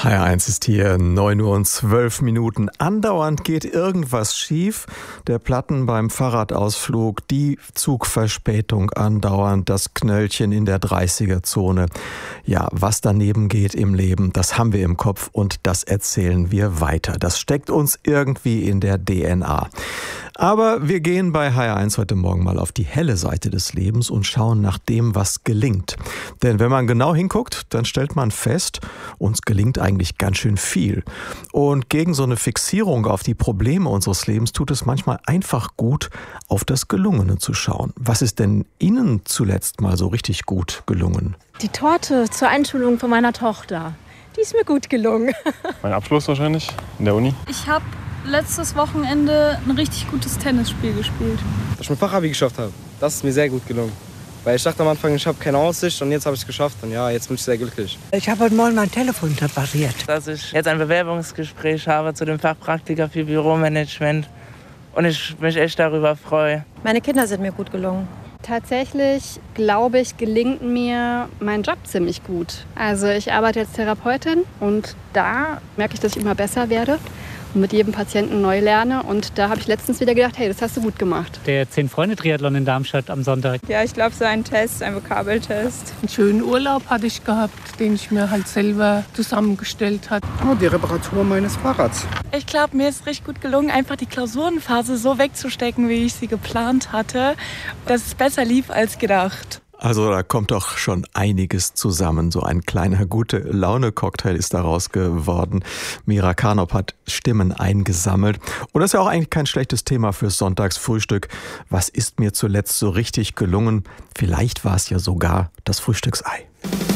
HR1 ist hier, 9:12 Uhr. Andauernd geht irgendwas schief. Der Platten beim Fahrradausflug, die Zugverspätung andauernd, das Knöllchen in der 30er-Zone. Ja, was daneben geht im Leben, das haben wir im Kopf und das erzählen wir weiter. Das steckt uns irgendwie in der DNA. Aber wir gehen bei HR1 heute Morgen mal auf die helle Seite des Lebens und schauen nach dem, was gelingt. Denn wenn man genau hinguckt, dann stellt man fest, uns gelingt eigentlich ganz schön viel. Und gegen so eine Fixierung auf die Probleme unseres Lebens tut es manchmal einfach gut, auf das Gelungene zu schauen. Was ist denn Ihnen zuletzt mal so richtig gut gelungen? Die Torte zur Einschulung von meiner Tochter, die ist mir gut gelungen. Mein Abschluss wahrscheinlich in der Uni. Ich habe letztes Wochenende ein richtig gutes Tennisspiel gespielt. Dass ich mein Fachabi geschafft habe, das ist mir sehr gut gelungen. Weil ich dachte am Anfang, ich habe keine Aussicht und jetzt habe ich es geschafft und ja, jetzt bin ich sehr glücklich. Ich habe heute Morgen mein Telefon repariert. Dass ich jetzt ein Bewerbungsgespräch habe zu dem Fachpraktiker für Büromanagement und ich mich echt darüber freue. Meine Kinder sind mir gut gelungen. Tatsächlich, glaube ich, gelingt mir mein Job ziemlich gut. Also ich arbeite als Therapeutin und da merke ich, dass ich immer besser werde und mit jedem Patienten neu lerne. Und da habe ich letztens wieder gedacht, hey, das hast du gut gemacht. Der 10-Freunde-Triathlon in Darmstadt am Sonntag. Ja, ich glaube, so ein Test, ein Vokabeltest. Einen schönen Urlaub hatte ich gehabt, den ich mir halt selber zusammengestellt habe. Die Reparatur meines Fahrrads. Ich glaube, mir ist richtig gut gelungen, einfach die Klausurenphase so wegzustecken, wie ich sie geplant hatte, dass es besser lief als gedacht. Also da kommt doch schon einiges zusammen. So ein kleiner Gute-Laune-Cocktail ist daraus geworden. Mira Karnop hat Stimmen eingesammelt. Und das ist ja auch eigentlich kein schlechtes Thema fürs Sonntagsfrühstück. Was ist mir zuletzt so richtig gelungen? Vielleicht war es ja sogar das Frühstücksei.